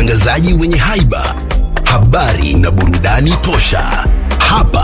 watangazaji wenye haiba, habari na burudani tosha. Hapa